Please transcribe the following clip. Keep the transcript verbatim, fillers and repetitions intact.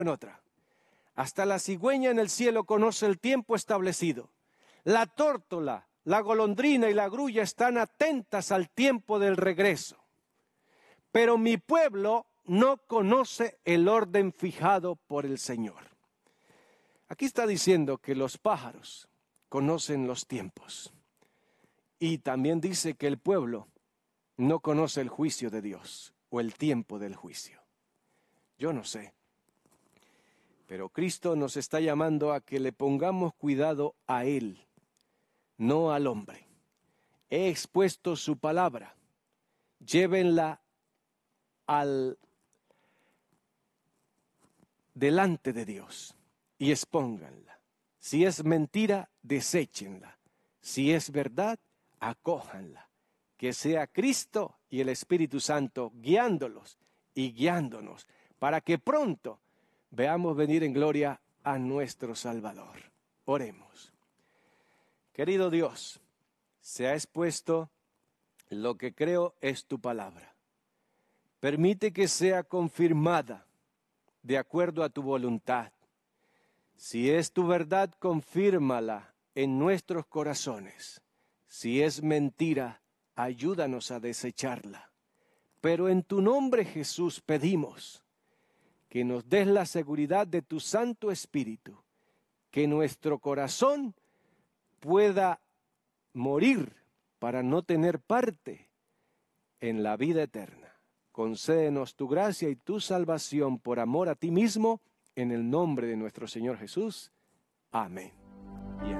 en otra. Hasta la cigüeña en el cielo conoce el tiempo establecido. La tórtola, la golondrina y la grulla están atentas al tiempo del regreso. Pero mi pueblo no conoce el orden fijado por el Señor. Aquí está diciendo que los pájaros conocen los tiempos. Y también dice que el pueblo no conoce el juicio de Dios o el tiempo del juicio. Yo no sé. Pero Cristo nos está llamando a que le pongamos cuidado a Él, no al hombre. He expuesto su palabra. Llévenla al delante de Dios y expónganla. Si es mentira, deséchenla. Si es verdad, acójanla. Que sea Cristo y el Espíritu Santo guiándolos y guiándonos para que pronto veamos venir en gloria a nuestro Salvador. Oremos. Querido Dios, se ha expuesto lo que creo es tu palabra. Permite que sea confirmada de acuerdo a tu voluntad. Si es tu verdad, confírmala en nuestros corazones. Si es mentira, ayúdanos a desecharla. Pero en tu nombre, Jesús, pedimos que nos des la seguridad de tu Santo Espíritu, que nuestro corazón pueda morir para no tener parte en la vida eterna. Concédenos tu gracia y tu salvación por amor a ti mismo, en el nombre de nuestro Señor Jesús. Amén.